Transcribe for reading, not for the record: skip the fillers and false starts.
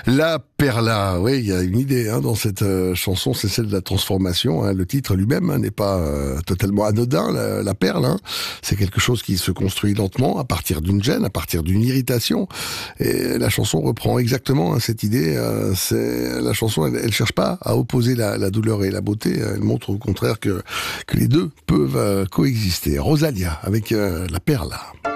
La Perla, oui, il y a une idée dans cette chanson, c'est celle de la transformation. Le titre lui-même n'est pas totalement anodin, la perle. C'est quelque chose qui se construit lentement à partir d'une gêne, à partir d'une irritation. Et la chanson reprend exactement cette idée. La chanson, elle cherche pas à opposer la douleur et la beauté. Elle montre au contraire que les deux peuvent coexister. Rosalia avec La Perla.